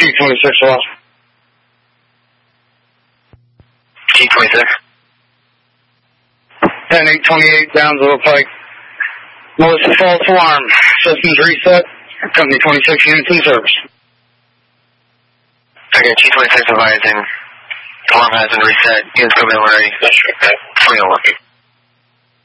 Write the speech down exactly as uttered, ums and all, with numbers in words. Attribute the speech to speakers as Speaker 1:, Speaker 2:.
Speaker 1: G twenty-six lost.
Speaker 2: G twenty-six.
Speaker 1: ten eight twenty-eight, Downsville Pike. Melissa false alarm. Systems reset. Company twenty-six units in service.
Speaker 2: Okay, G twenty-six advising. Alarm has been reset. Units coming in ready. twenty oh one.